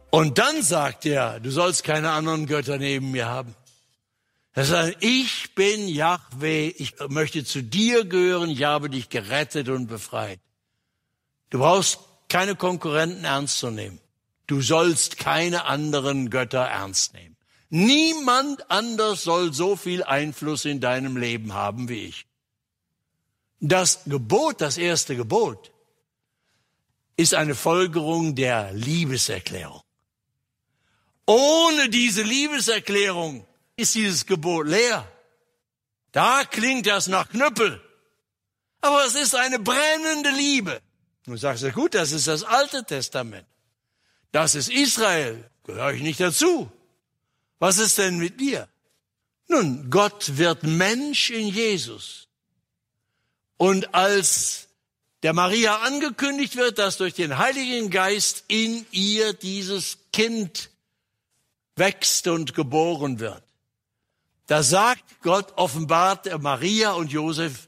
Und dann sagt er, du sollst keine anderen Götter neben mir haben. Er sagt, ich bin Jahwe, ich möchte zu dir gehören, ich habe dich gerettet und befreit. Du brauchst keine Konkurrenten ernst zu nehmen. Du sollst keine anderen Götter ernst nehmen. Niemand anders soll so viel Einfluss in deinem Leben haben wie ich. Das Gebot, das erste Gebot, ist eine Folgerung der Liebeserklärung. Ohne diese Liebeserklärung ist dieses Gebot leer. Da klingt das nach Knüppel. Aber es ist eine brennende Liebe. Du sagst ja gut, das ist das Alte Testament. Das ist Israel. Gehöre ich nicht dazu. Was ist denn mit dir? Nun, Gott wird Mensch in Jesus. Und als der Maria angekündigt wird, dass durch den Heiligen Geist in ihr dieses Kind wächst und geboren wird, da sagt Gott, offenbart Maria und Josef,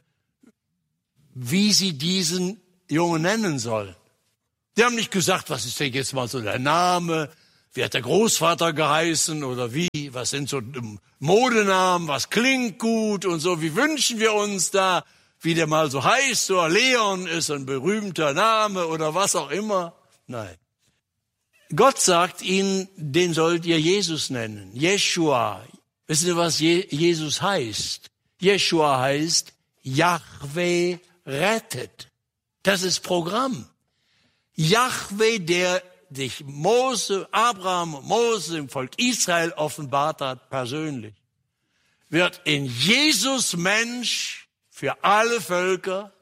wie sie diesen Jungen nennen sollen. Die haben nicht gesagt, was ist denn jetzt mal so der Name, wie hat der Großvater geheißen oder wie, was sind so Modenamen, was klingt gut und so, wie wünschen wir uns da, wie der mal so heißt, so Leon ist ein berühmter Name oder was auch immer. Nein. Gott sagt ihnen, den sollt ihr Jesus nennen, Jeschua. Wissen Sie, was Jesus heißt? Jeschua heißt, Jahwe rettet. Das ist Programm. Jahwe, der sich Abraham und Mose im Volk Israel offenbart hat, persönlich, wird in Jesus Mensch für alle Völker.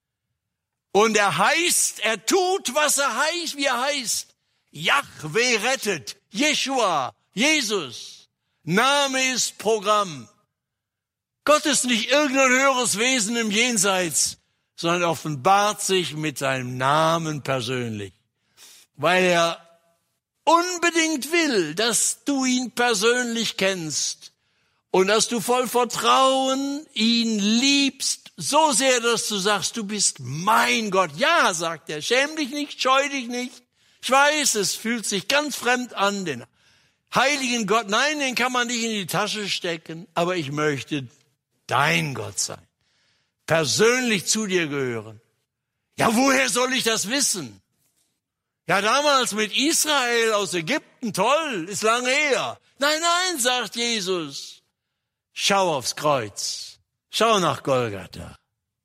Und er heißt, er tut, was er heißt, wie er heißt. Jahwe rettet, Jeschua, Jesus. Name ist Programm. Gott ist nicht irgendein höheres Wesen im Jenseits, sondern offenbart sich mit seinem Namen persönlich, weil er unbedingt will, dass du ihn persönlich kennst und dass du voll Vertrauen ihn liebst, so sehr, dass du sagst, du bist mein Gott. Ja, sagt er, schäm dich nicht, scheu dich nicht. Ich weiß, es fühlt sich ganz fremd an, den heiligen Gott, nein, den kann man nicht in die Tasche stecken, aber ich möchte dein Gott sein, persönlich zu dir gehören. Ja, woher soll ich das wissen? Ja, damals mit Israel aus Ägypten, toll, ist lange her. Nein, nein, sagt Jesus, schau aufs Kreuz, schau nach Golgatha.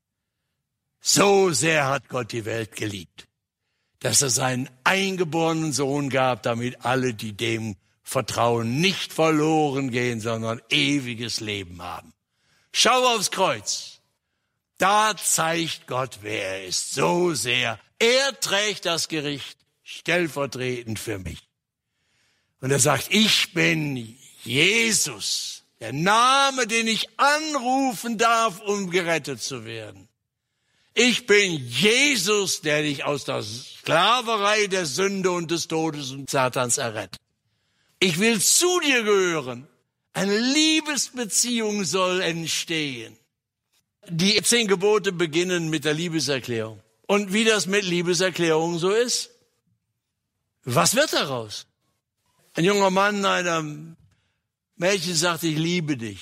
So sehr hat Gott die Welt geliebt, dass er seinen eingeborenen Sohn gab, damit alle, die dem vertrauen, nicht verloren gehen, sondern ewiges Leben haben. Schau aufs Kreuz. Da zeigt Gott, wer er ist. So sehr. Er trägt das Gericht stellvertretend für mich. Und er sagt, ich bin Jesus, der Name, den ich anrufen darf, um gerettet zu werden. Ich bin Jesus, der dich aus der Sklaverei der Sünde und des Todes und Satans errettet. Ich will zu dir gehören. Eine Liebesbeziehung soll entstehen. Die 10 Gebote beginnen mit der Liebeserklärung. Und wie das mit Liebeserklärungen so ist, was wird daraus? Ein junger Mann einem Mädchen sagt, ich liebe dich.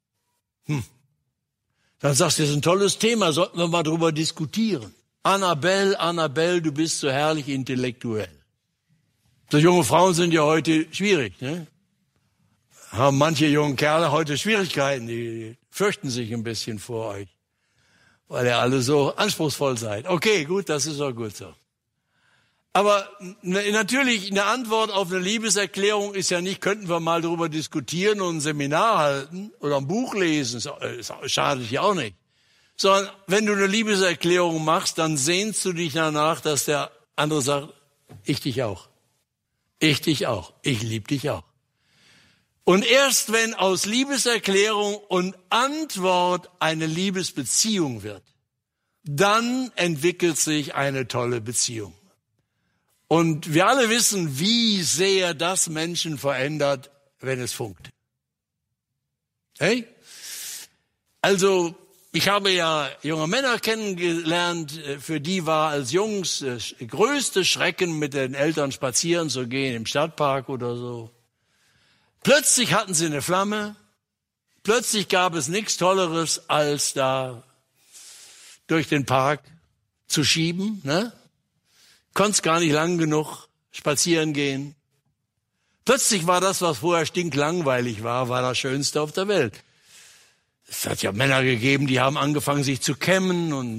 Dann sagst du, das ist ein tolles Thema, sollten wir mal drüber diskutieren. Annabelle, du bist so herrlich intellektuell. So junge Frauen sind ja heute schwierig, ne? Haben manche jungen Kerle heute Schwierigkeiten, die fürchten sich ein bisschen vor euch, weil ihr alle so anspruchsvoll seid. Okay, gut, das ist auch gut so. Aber natürlich, eine Antwort auf eine Liebeserklärung ist ja nicht, könnten wir mal darüber diskutieren und ein Seminar halten oder ein Buch lesen, schadet ja auch nicht. Sondern wenn du eine Liebeserklärung machst, dann sehnst du dich danach, dass der andere sagt, ich dich auch. Ich dich auch. Ich liebe dich auch. Und erst wenn aus Liebeserklärung und Antwort eine Liebesbeziehung wird, dann entwickelt sich eine tolle Beziehung. Und wir alle wissen, wie sehr das Menschen verändert, wenn es funkt. Hey? Also, Ich habe ja junge Männer kennengelernt, für die war als Jungs größte Schrecken, mit den Eltern spazieren zu gehen im Stadtpark oder so. Plötzlich hatten sie eine Flamme. Plötzlich gab es nichts Tolleres, als da durch den Park zu schieben. Ne? Konntest gar nicht lang genug spazieren gehen. Plötzlich war das, was vorher stinklangweilig war das Schönste auf der Welt. Es hat ja Männer gegeben, die haben angefangen, sich zu kämmen und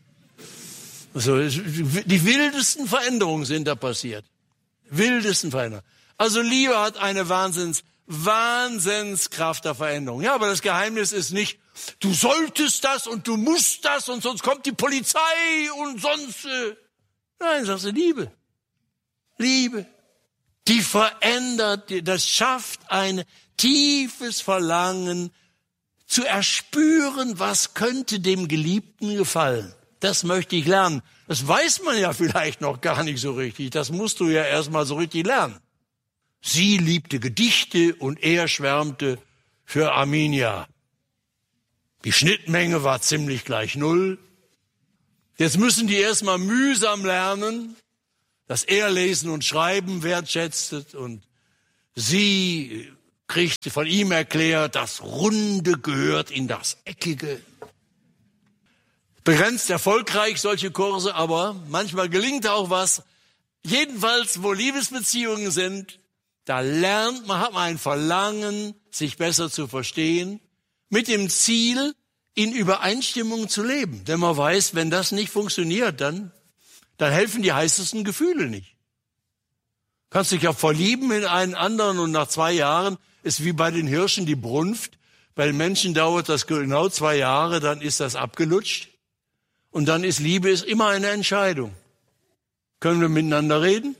so. Die wildesten Veränderungen sind da passiert. Wildesten Veränderungen. Also Liebe hat eine Wahnsinnskraft der Veränderung. Ja, aber das Geheimnis ist nicht, du solltest das und du musst das und sonst kommt die Polizei und sonst... Nein, sagst du, Liebe. Liebe. Die verändert, das schafft ein tiefes Verlangen, zu erspüren, was könnte dem Geliebten gefallen. Das möchte ich lernen. Das weiß man ja vielleicht noch gar nicht so richtig. Das musst du ja erst mal so richtig lernen. Sie liebte Gedichte und er schwärmte für Arminia. Die Schnittmenge war ziemlich gleich 0. Jetzt müssen die erst mal mühsam lernen, dass er Lesen und Schreiben wertschätzte und sie kriegte von ihm erklärt, das Runde gehört in das Eckige. Begrenzt erfolgreich solche Kurse, aber manchmal gelingt auch was. Jedenfalls, wo Liebesbeziehungen sind, da lernt man, hat man ein Verlangen, sich besser zu verstehen, mit dem Ziel, in Übereinstimmung zu leben. Denn man weiß, wenn das nicht funktioniert, dann helfen die heißesten Gefühle nicht. Kannst dich ja verlieben in einen anderen und nach 2 Jahren ist wie bei den Hirschen die Brunft. Bei den Menschen dauert das genau 2 Jahre, dann ist das abgelutscht. Und dann ist Liebe immer eine Entscheidung. Können wir miteinander reden?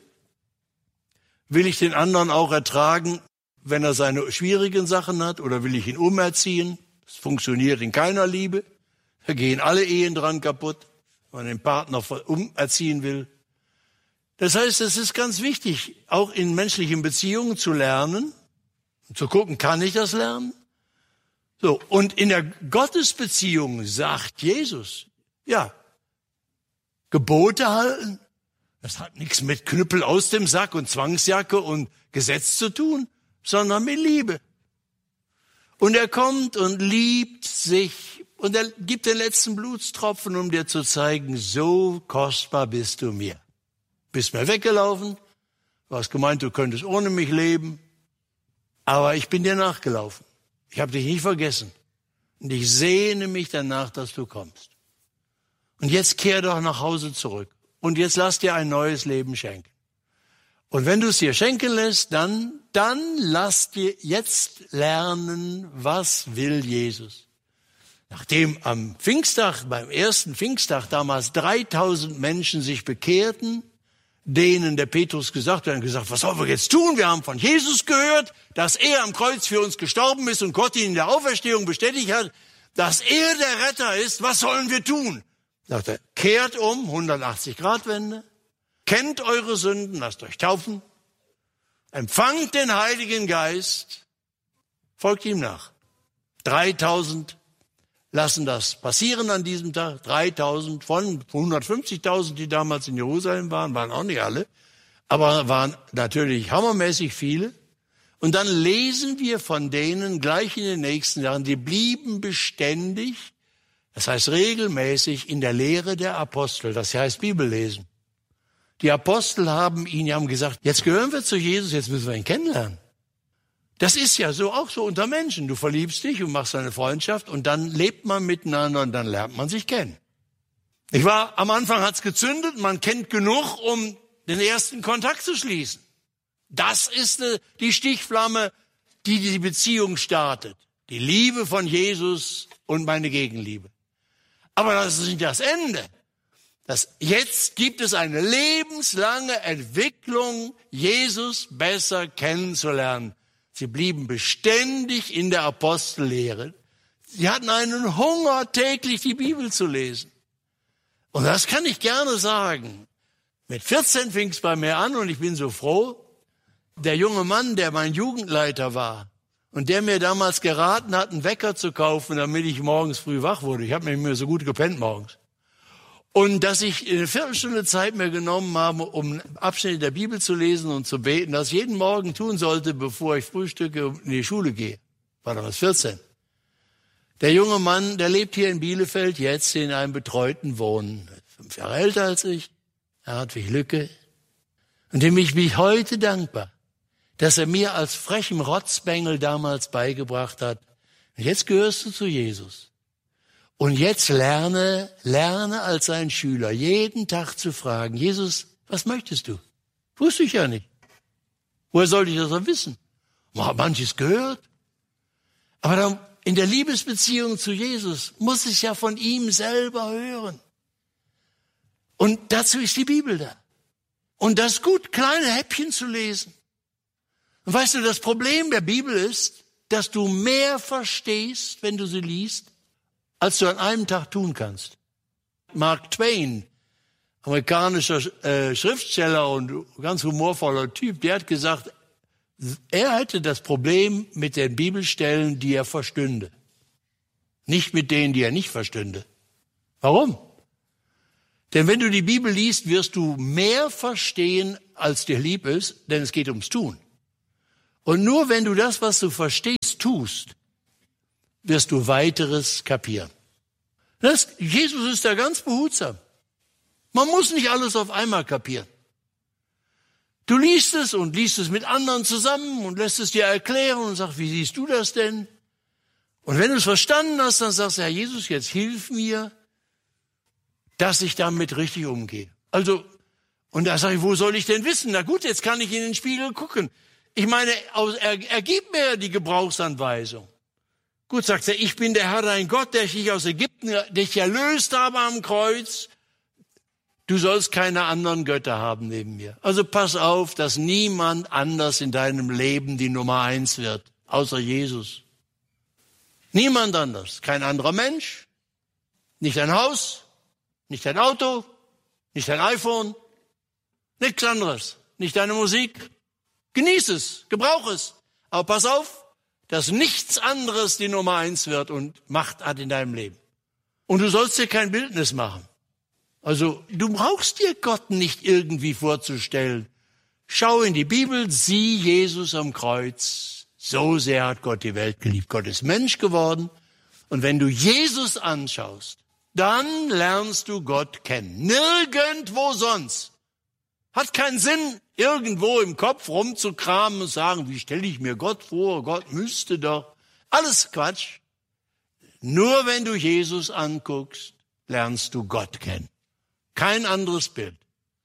Will ich den anderen auch ertragen, wenn er seine schwierigen Sachen hat? Oder will ich ihn umerziehen? Das funktioniert in keiner Liebe. Da gehen alle Ehen dran kaputt, wenn man den Partner umerziehen will. Das heißt, es ist ganz wichtig, auch in menschlichen Beziehungen zu lernen, zu gucken, kann ich das lernen? So, und in der Gottesbeziehung sagt Jesus, ja, Gebote halten, das hat nichts mit Knüppel aus dem Sack und Zwangsjacke und Gesetz zu tun, sondern mit Liebe. Und er kommt und liebt sich und er gibt den letzten Blutstropfen, um dir zu zeigen, so kostbar bist du mir. Bist mir weggelaufen, du hast gemeint, du könntest ohne mich leben, aber ich bin dir nachgelaufen. Ich habe dich nicht vergessen. Und ich sehne mich danach, dass du kommst. Und jetzt kehr doch nach Hause zurück. Und jetzt lass dir ein neues Leben schenken. Und wenn du es dir schenken lässt, dann lass dir jetzt lernen, was will Jesus. Nachdem am Pfingsttag, beim ersten Pfingsttag damals 3000 Menschen sich bekehrten, denen der Petrus gesagt hat, was sollen wir jetzt tun? Wir haben von Jesus gehört, dass er am Kreuz für uns gestorben ist und Gott ihn in der Auferstehung bestätigt hat, dass er der Retter ist. Was sollen wir tun? Sagt er, kehrt um, 180-Grad-Wende, kennt eure Sünden, lasst euch taufen, empfangt den Heiligen Geist, folgt ihm nach. 3000 lassen das passieren an diesem Tag. 3000 von 150.000, die damals in Jerusalem waren auch nicht alle, aber waren natürlich hammermäßig viele. Und dann lesen wir von denen gleich in den nächsten Jahren, die blieben beständig, das heißt regelmäßig in der Lehre der Apostel, das heißt Bibellesen. Die Apostel haben gesagt, jetzt gehören wir zu Jesus, jetzt müssen wir ihn kennenlernen. Das ist ja so auch so unter Menschen. Du verliebst dich und machst eine Freundschaft und dann lebt man miteinander und dann lernt man sich kennen. Am Anfang hat's gezündet, man kennt genug, um den ersten Kontakt zu schließen. Das ist die Stichflamme, die die Beziehung startet. Die Liebe von Jesus und meine Gegenliebe. Aber das ist nicht das Ende. Jetzt gibt es eine lebenslange Entwicklung, Jesus besser kennenzulernen. Sie blieben beständig in der Apostellehre. Sie hatten einen Hunger, täglich die Bibel zu lesen. Und das kann ich gerne sagen. Mit 14 fing es bei mir an und ich bin so froh. Der junge Mann, der mein Jugendleiter war und der mir damals geraten hat, einen Wecker zu kaufen, damit ich morgens früh wach wurde. Ich habe nämlich mir so gut gepennt morgens. Und dass ich eine Viertelstunde Zeit mir genommen habe, um Abschnitte der Bibel zu lesen und zu beten, das ich jeden Morgen tun sollte, bevor ich frühstücke und in die Schule gehe. War damals 14. Der junge Mann, der lebt hier in Bielefeld jetzt in einem betreuten Wohnen. 5 Jahre älter als ich. Er hat wie Lücke. Und dem ich mich heute dankbar, dass er mir als frechem Rotzbengel damals beigebracht hat. Und jetzt gehörst du zu Jesus. Und jetzt lerne als ein Schüler, jeden Tag zu fragen, Jesus, was möchtest du? Wusste ich ja nicht. Woher sollte ich das doch wissen? Man hat manches gehört. Aber dann in der Liebesbeziehung zu Jesus muss ich ja von ihm selber hören. Und dazu ist die Bibel da. Und das ist gut, kleine Häppchen zu lesen. Und weißt du, das Problem der Bibel ist, dass du mehr verstehst, wenn du sie liest, als du an einem Tag tun kannst. Mark Twain, amerikanischer Schriftsteller und ganz humorvoller Typ, der hat gesagt, er hätte das Problem mit den Bibelstellen, die er verstünde. Nicht mit denen, die er nicht verstünde. Warum? Denn wenn du die Bibel liest, wirst du mehr verstehen, als dir lieb ist, denn es geht ums Tun. Und nur wenn du das, was du verstehst, tust, wirst du weiteres kapieren. Jesus ist da ganz behutsam. Man muss nicht alles auf einmal kapieren. Du liest es und liest es mit anderen zusammen und lässt es dir erklären und sagst, wie siehst du das denn? Und wenn du es verstanden hast, dann sagst du, Herr Jesus, jetzt hilf mir, dass ich damit richtig umgehe. Also, und da sage ich, wo soll ich denn wissen? Na gut, jetzt kann ich in den Spiegel gucken. Ich meine, er gibt mir die Gebrauchsanweisung. Gut, sagt er, ich bin der Herr, dein Gott, der dich aus Ägypten, dich erlöst habe am Kreuz. Du sollst keine anderen Götter haben neben mir. Also pass auf, dass niemand anders in deinem Leben die Nummer 1 wird, außer Jesus. Niemand anders. Kein anderer Mensch, nicht dein Haus, nicht dein Auto, nicht dein iPhone, nichts anderes, nicht deine Musik. Genieß es, gebrauch es. Aber pass auf, dass nichts anderes die Nummer 1 wird und Macht hat in deinem Leben. Und du sollst dir kein Bildnis machen. Also du brauchst dir Gott nicht irgendwie vorzustellen. Schau in die Bibel, sieh Jesus am Kreuz. So sehr hat Gott die Welt geliebt. Gott ist Mensch geworden. Und wenn du Jesus anschaust, dann lernst du Gott kennen. Nirgendwo sonst. Hat keinen Sinn, irgendwo im Kopf rumzukramen und sagen, wie stelle ich mir Gott vor? Gott müsste doch. Alles Quatsch. Nur wenn du Jesus anguckst, lernst du Gott kennen. Kein anderes Bild.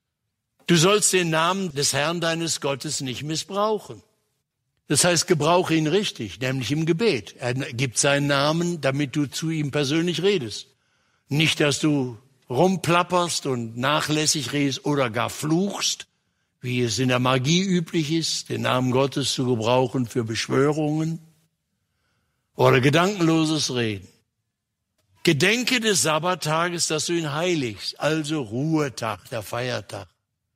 Du sollst den Namen des Herrn deines Gottes nicht missbrauchen. Das heißt, gebrauche ihn richtig, nämlich im Gebet. Er gibt seinen Namen, damit du zu ihm persönlich redest. Nicht, dass du rumplapperst und nachlässig redest oder gar fluchst, wie es in der Magie üblich ist, den Namen Gottes zu gebrauchen für Beschwörungen oder gedankenloses Reden. Gedenke des Sabbattages, dass du ihn heiligst, also Ruhetag, der Feiertag.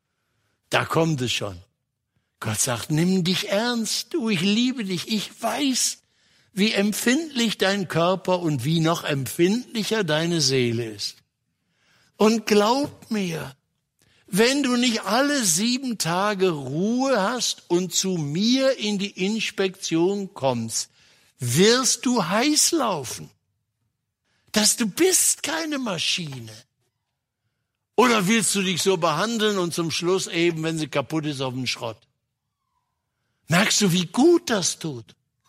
Da kommt es schon. Gott sagt, nimm dich ernst, du, ich liebe dich, ich weiß, wie empfindlich dein Körper und wie noch empfindlicher deine Seele ist. Und glaub mir, wenn du nicht alle 7 Tage Ruhe hast und zu mir in die Inspektion kommst, wirst du heiß laufen. Dass du bist keine Maschine. Oder willst du dich so behandeln und zum Schluss eben, wenn sie kaputt ist, auf den Schrott? Merkst du, wie gut das tut?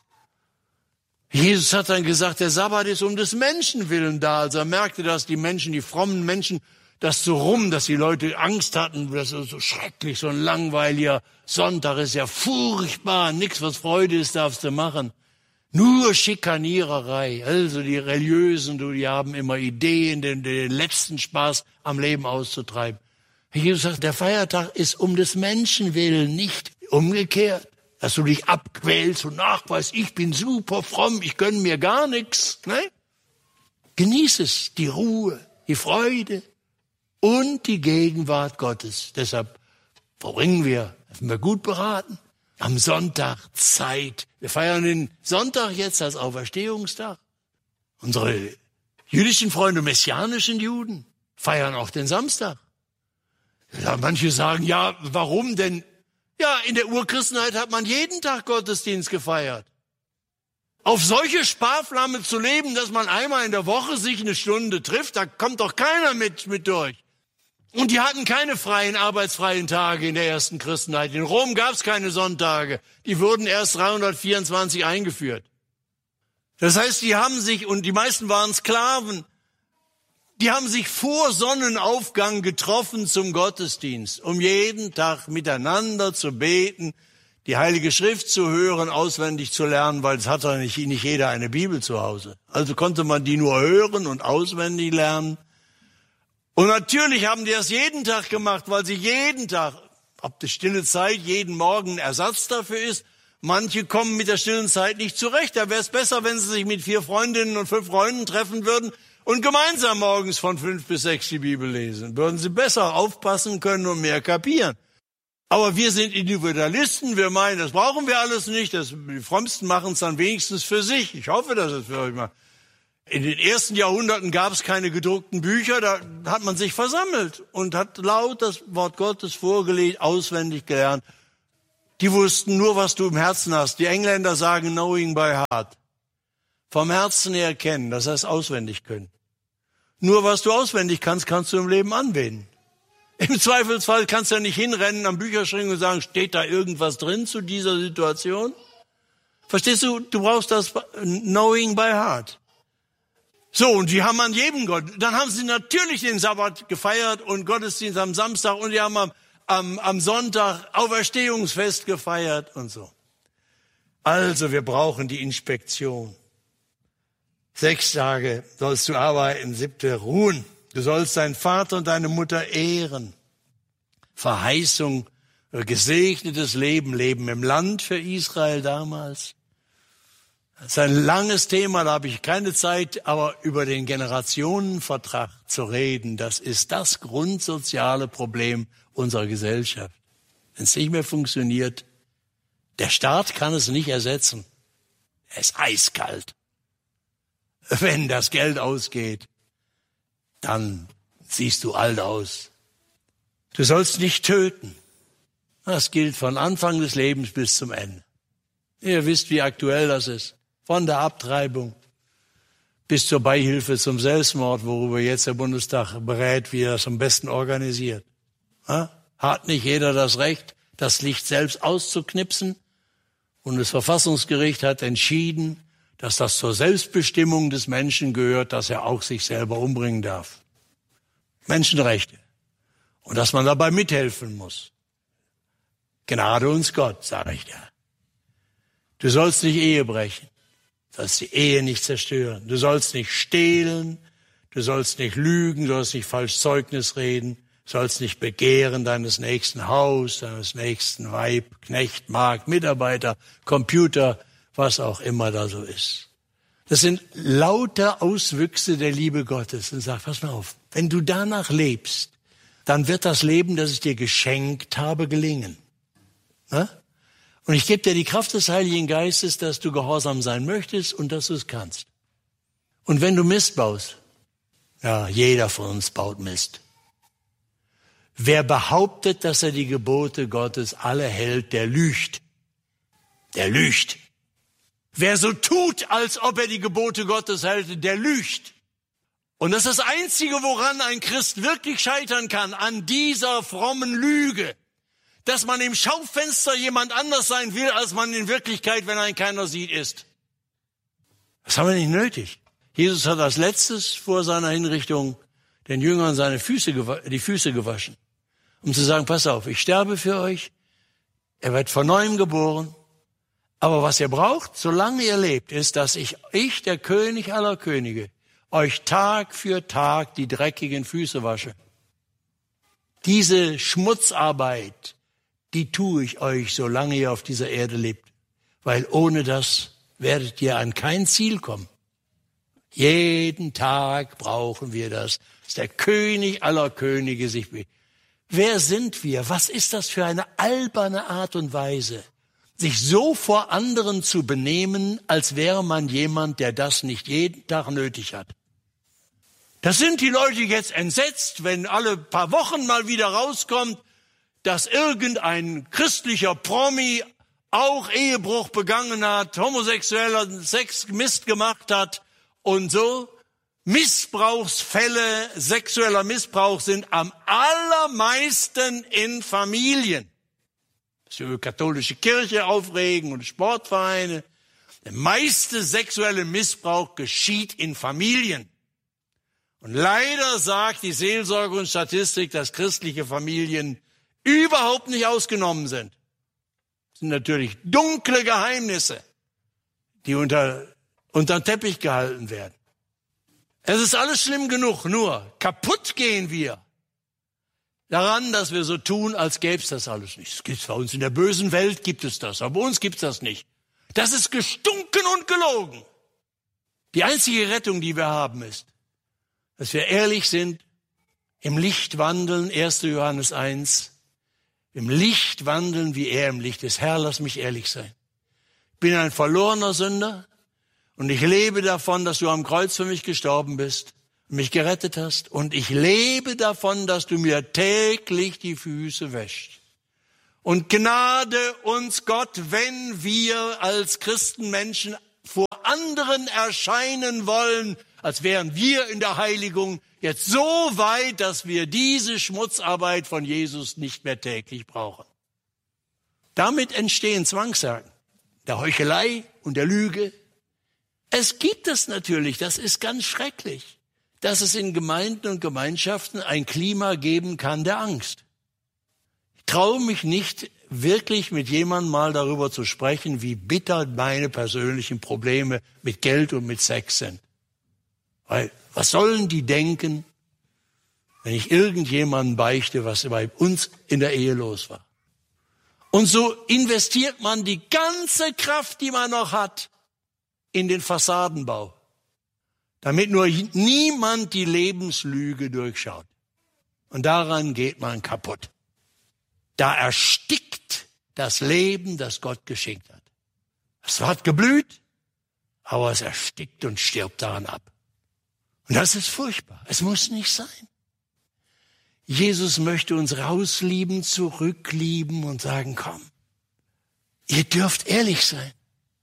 Jesus hat dann gesagt, der Sabbat ist um des Menschen willen da. Also er merkte, dass die Menschen, die frommen Menschen, das so rum, dass die Leute Angst hatten, das ist so schrecklich, so ein langweiliger Sonntag ist ja furchtbar, nichts, was Freude ist, darfst du machen. Nur Schikaniererei. Also die Religiösen, die haben immer Ideen, den letzten Spaß am Leben auszutreiben. Jesus sagt, der Feiertag ist um des Menschen willen, nicht umgekehrt. Dass du dich abquälst und nachweist, ich bin super fromm, ich gönne mir gar nichts. Ne? Genieß es, die Ruhe, die Freude und die Gegenwart Gottes. Deshalb verbringen wir, sind wir gut beraten, am Sonntag Zeit. Wir feiern den Sonntag jetzt als Auferstehungstag. Unsere jüdischen Freunde, messianischen Juden, feiern auch den Samstag. Ja, manche sagen, ja, warum denn? Ja, in der Urchristenheit hat man jeden Tag Gottesdienst gefeiert. Auf solche Sparflamme zu leben, dass man einmal in der Woche sich eine Stunde trifft, da kommt doch keiner mit durch. Und die hatten keine freien, arbeitsfreien Tage in der ersten Christenheit. In Rom gab es keine Sonntage. Die wurden erst 324 eingeführt. Das heißt, die haben sich, und die meisten waren Sklaven, die haben sich vor Sonnenaufgang getroffen zum Gottesdienst, um jeden Tag miteinander zu beten, die Heilige Schrift zu hören, auswendig zu lernen, weil es hat ja nicht jeder eine Bibel zu Hause. Also konnte man die nur hören und auswendig lernen. Und natürlich haben die das jeden Tag gemacht, weil sie jeden Tag, ob die stille Zeit jeden Morgen ein Ersatz dafür ist. Manche kommen mit der stillen Zeit nicht zurecht. Da wäre es besser, wenn sie sich mit 4 Freundinnen und 5 Freunden treffen würden und gemeinsam morgens von 5 bis 6 die Bibel lesen. Würden sie besser aufpassen können und mehr kapieren. Aber wir sind Individualisten, wir meinen, das brauchen wir alles nicht. Die Frömmsten machen es dann wenigstens für sich. Ich hoffe, dass es für euch mal. In den ersten Jahrhunderten gab es keine gedruckten Bücher, da hat man sich versammelt und hat laut das Wort Gottes vorgelegt, auswendig gelernt. Die wussten nur, was du im Herzen hast. Die Engländer sagen knowing by heart. Vom Herzen her kennen, das heißt auswendig können. Nur was du auswendig kannst, kannst du im Leben anwenden. Im Zweifelsfall kannst du ja nicht hinrennen am Bücherschrank und sagen, steht da irgendwas drin zu dieser Situation? Verstehst du? Du brauchst das knowing by heart. So, und die haben an jedem Gott. Dann haben sie natürlich den Sabbat gefeiert und Gottesdienst am Samstag und die haben am Sonntag Auferstehungsfest gefeiert und so. Also, wir brauchen die Inspektion. 6 Tage sollst du arbeiten, 7. ruhen. Du sollst deinen Vater und deine Mutter ehren. Verheißung, gesegnetes Leben im Land für Israel damals. Das ist ein langes Thema, da habe ich keine Zeit, aber über den Generationenvertrag zu reden, das ist das grundsoziale Problem unserer Gesellschaft. Wenn es nicht mehr funktioniert, der Staat kann es nicht ersetzen. Er ist eiskalt. Wenn das Geld ausgeht, dann siehst du alt aus. Du sollst nicht töten. Das gilt von Anfang des Lebens bis zum Ende. Ihr wisst, wie aktuell das ist. Von der Abtreibung bis zur Beihilfe zum Selbstmord, worüber jetzt der Bundestag berät, wie er das am besten organisiert. Hat nicht jeder das Recht, das Licht selbst auszuknipsen? Und das Verfassungsgericht hat entschieden, dass das zur Selbstbestimmung des Menschen gehört, dass er auch sich selber umbringen darf. Menschenrechte. Und dass man dabei mithelfen muss. Gnade uns Gott, sage ich dir. Du sollst nicht Ehe brechen. Du sollst die Ehe nicht zerstören. Du sollst nicht stehlen. Du sollst nicht lügen. Du sollst nicht falsch Zeugnis reden. Du sollst nicht begehren deines nächsten Haus, deines nächsten Weib, Knecht, Magd, Mitarbeiter, Computer, was auch immer da so ist. Das sind lauter Auswüchse der Liebe Gottes. Und sag, pass mal auf, wenn du danach lebst, dann wird das Leben, das ich dir geschenkt habe, gelingen. Na? Und ich gebe dir die Kraft des Heiligen Geistes, dass du gehorsam sein möchtest und dass du es kannst. Und wenn du Mist baust, ja, jeder von uns baut Mist. Wer behauptet, dass er die Gebote Gottes alle hält, der lügt. Der lügt. Wer so tut, als ob er die Gebote Gottes hält, der lügt. Und das ist das Einzige, woran ein Christ wirklich scheitern kann, an dieser frommen Lüge. Dass man im Schaufenster jemand anders sein will, als man in Wirklichkeit, wenn einen keiner sieht, ist. Das haben wir nicht nötig. Jesus hat als letztes vor seiner Hinrichtung den Jüngern die Füße gewaschen, um zu sagen, pass auf, ich sterbe für euch, er wird von neuem geboren, aber was ihr braucht, solange ihr lebt, ist, dass ich, der König aller Könige, euch Tag für Tag die dreckigen Füße wasche. Diese Schmutzarbeit, die tue ich euch, solange ihr auf dieser Erde lebt. Weil ohne das werdet ihr an kein Ziel kommen. Jeden Tag brauchen wir das. Das ist der König aller Könige sich. Wer sind wir? Was ist das für eine alberne Art und Weise, sich so vor anderen zu benehmen, als wäre man jemand, der das nicht jeden Tag nötig hat. Das sind die Leute jetzt entsetzt, wenn alle paar Wochen mal wieder rauskommt, dass irgendein christlicher Promi auch Ehebruch begangen hat, homosexueller Sex Mist gemacht hat und so. Missbrauchsfälle, sexueller Missbrauch sind am allermeisten in Familien. Das über katholische Kirche aufregen und Sportvereine. Der meiste sexuelle Missbrauch geschieht in Familien. Und leider sagt die Seelsorge und Statistik, dass christliche Familien überhaupt nicht ausgenommen sind. Das sind natürlich dunkle Geheimnisse, die unter den Teppich gehalten werden. Es ist alles schlimm genug, nur kaputt gehen wir daran, dass wir so tun, als gäbe es das alles nicht. Es gibt's bei uns in der bösen Welt, gibt es das, aber bei uns gibt es das nicht. Das ist gestunken und gelogen. Die einzige Rettung, die wir haben, ist, dass wir ehrlich sind, im Licht wandeln, 1. Johannes 1, im Licht wandeln, wie er im Licht ist. Herr, lass mich ehrlich sein. Ich bin ein verlorener Sünder. Und ich lebe davon, dass du am Kreuz für mich gestorben bist, mich gerettet hast. Und ich lebe davon, dass du mir täglich die Füße wäschst. Und gnade uns Gott, wenn wir als Christenmenschen vor anderen erscheinen wollen, als wären wir in der Heiligung jetzt so weit, dass wir diese Schmutzarbeit von Jesus nicht mehr täglich brauchen. Damit entstehen Zwangsjagden, der Heuchelei und der Lüge. Es gibt es natürlich, das ist ganz schrecklich, dass es in Gemeinden und Gemeinschaften ein Klima geben kann der Angst. Ich traue mich nicht, wirklich mit jemandem mal darüber zu sprechen, wie bitter meine persönlichen Probleme mit Geld und mit Sex sind. Weil, was sollen die denken, wenn ich irgendjemandem beichte, was bei uns in der Ehe los war? Und so investiert man die ganze Kraft, die man noch hat, in den Fassadenbau, damit nur niemand die Lebenslüge durchschaut. Und daran geht man kaputt. Da erstickt das Leben, das Gott geschenkt hat. Es hat geblüht, aber es erstickt und stirbt daran ab. Und das ist furchtbar. Es muss nicht sein. Jesus möchte uns rauslieben, zurücklieben und sagen, komm, ihr dürft ehrlich sein.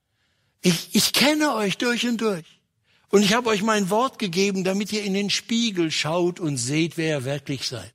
Ich kenne euch durch und durch. Und ich habe euch mein Wort gegeben, damit ihr in den Spiegel schaut und seht, wer ihr wirklich seid.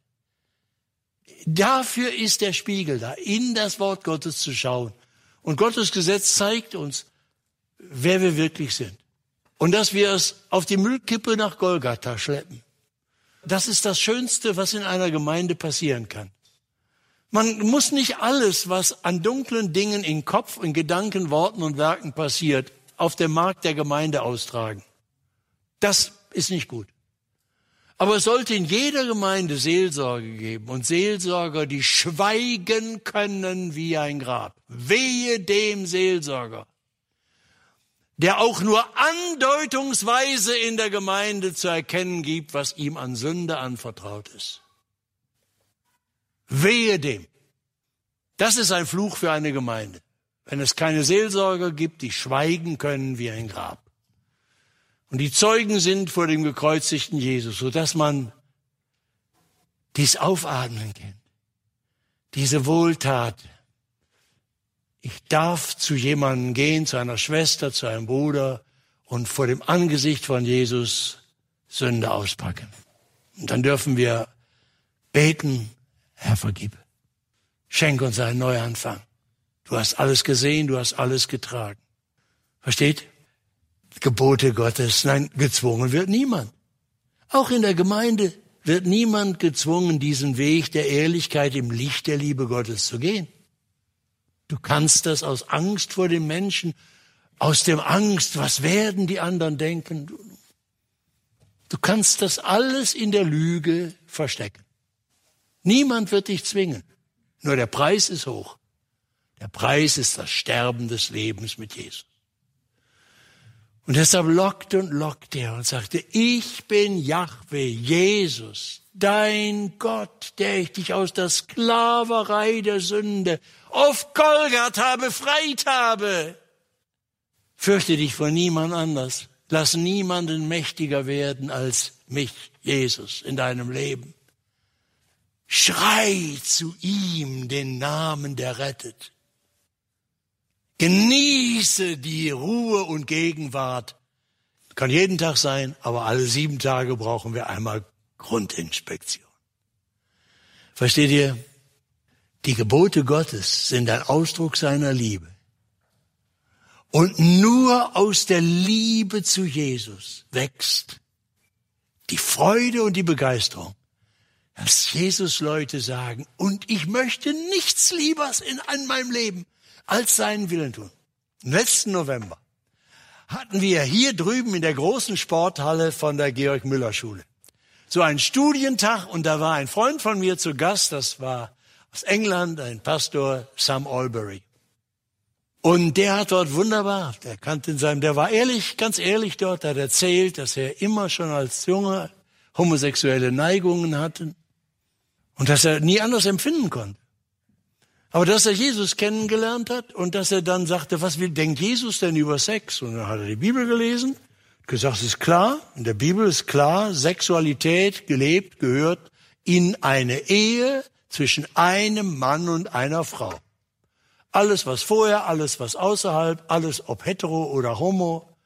Dafür ist der Spiegel da, in das Wort Gottes zu schauen. Und Gottes Gesetz zeigt uns, wer wir wirklich sind. Und dass wir es auf die Müllkippe nach Golgatha schleppen. Das ist das Schönste, was in einer Gemeinde passieren kann. Man muss nicht alles, was an dunklen Dingen in Kopf, in Gedanken, Worten und Werken passiert, auf dem Markt der Gemeinde austragen. Das ist nicht gut. Aber es sollte in jeder Gemeinde Seelsorge geben und Seelsorger, die schweigen können wie ein Grab. Wehe dem Seelsorger, der auch nur andeutungsweise in der Gemeinde zu erkennen gibt, was ihm an Sünde anvertraut ist. Wehe dem. Das ist ein Fluch für eine Gemeinde, wenn es keine Seelsorger gibt, die schweigen können wie ein Grab. Und die Zeugen sind vor dem gekreuzigten Jesus, sodass man dies Aufatmen kennt, diese Wohltat. Ich darf zu jemandem gehen, zu einer Schwester, zu einem Bruder und vor dem Angesicht von Jesus Sünde auspacken. Und dann dürfen wir beten, Herr, vergib. Schenk uns einen Neuanfang. Du hast alles gesehen, du hast alles getragen. Versteht? Gebote Gottes. Nein, gezwungen wird niemand. Auch in der Gemeinde wird niemand gezwungen, diesen Weg der Ehrlichkeit im Licht der Liebe Gottes zu gehen. Du kannst das aus Angst vor dem Menschen, aus dem Angst, was werden die anderen denken. Du kannst das alles in der Lüge verstecken. Niemand wird dich zwingen. Nur der Preis ist hoch. Der Preis ist das Sterben des Lebens mit Jesus. Und deshalb lockt und lockt er und sagte, ich bin Jahwe, Jesus, dein Gott, der ich dich aus der Sklaverei der Sünde, auf Golgatha befreit habe. Fürchte dich vor niemand anders. Lass niemanden mächtiger werden als mich, Jesus, in deinem Leben. Schrei zu ihm den Namen, der rettet. Genieße die Ruhe und Gegenwart. Kann jeden Tag sein, aber alle 7 Tage brauchen wir einmal Grundinspektion. Versteht ihr? Die Gebote Gottes sind ein Ausdruck seiner Liebe. Und nur aus der Liebe zu Jesus wächst die Freude und die Begeisterung, dass Jesus Leute sagen, und ich möchte nichts Lieberes in meinem Leben als seinen Willen tun. Im letzten November hatten wir hier drüben in der großen Sporthalle von der Georg-Müller-Schule so einen Studientag, und da war ein Freund von mir zu Gast, das war aus England, ein Pastor, Sam Albury. Und der hat dort wunderbar, der war ehrlich, ganz ehrlich dort, hat erzählt, dass er immer schon als Junge homosexuelle Neigungen hatte und dass er nie anders empfinden konnte. Aber dass er Jesus kennengelernt hat und dass er dann sagte, denkt Jesus denn über Sex? Und dann hat er die Bibel gelesen, gesagt, es ist klar, in der Bibel ist klar, Sexualität gelebt gehört in eine Ehe zwischen einem Mann und einer Frau. Alles, was vorher, alles, was außerhalb, alles, ob hetero oder homo,